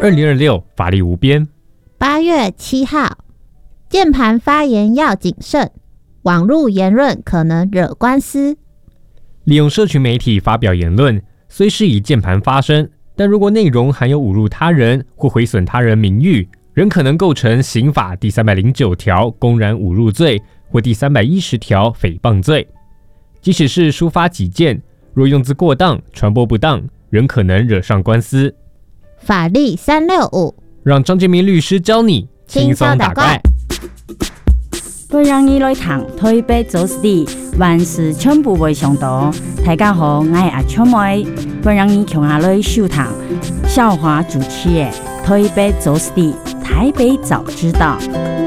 2026法力无边。 8月7号，键盘发言要谨慎，网络言论可能惹官司。 利用社群媒体发表言论，虽是以键盘发声，但如果内容含有侮辱他人或毁损他人名誉，仍可能构成刑法第309条公然侮辱罪或第310条诽谤罪。即使是抒发己见，若用字过当、传播不当，仍可能惹上官司。 法律365， 让张建民律师教你轻松打怪。 本让你来谈台北做事的万事全部为上道。大家好，我是阿秋妹。本让你穷下来收谈笑话主持的台北做事的台北早知道。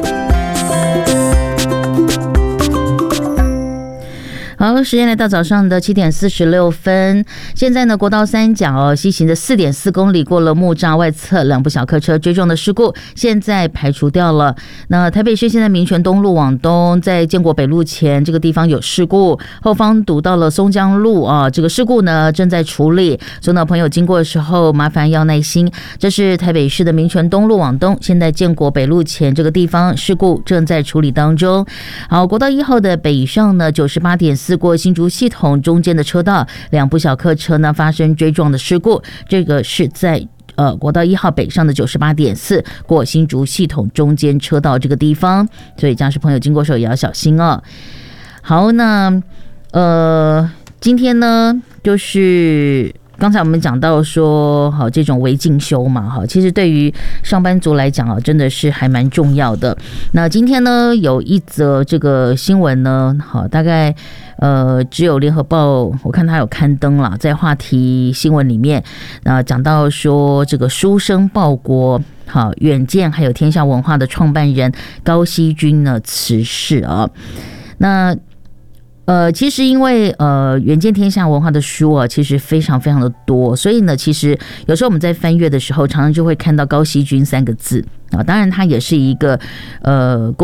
好，时间来到早上的7点46分。现在呢，国道3角西行的4.4公里过了木栅外侧2部小客车追撞的事故，现在排除掉了。那台北市现在民权东路往东，在建国北路前这个地方有事故，后方堵到了松江路啊。这个事故呢正在处理，所以呢朋友经过的时候麻烦要耐心。这是台北市的民权东路往东，现在建国北路前这个地方事故正在处理当中。好，国道1号的北上呢98.4过新竹系统中间的车道，2部小客车呢发生追撞的事故，这个是在国道1号北上的98.4过新竹系统中间车道这个地方，所以驾驶朋友经过的时候也要小心哦。好，那今天呢就是刚才我们讲到说，好，这种微进修嘛，好，其实对于上班族来讲啊，真的是还蛮重要的。那今天呢，有一则这个新闻呢，好，大概只有联合报我看它有刊登了，在话题新闻里面，讲到说这个书生报国，好，远见还有天下文化的创办人高希均呢辞世啊，那。其实因为远见天下文化的书啊，其实非常非常的多，所以呢，其实有时候我们在翻阅的时候，常常就会看到高希均3个字啊。当然，他也是一个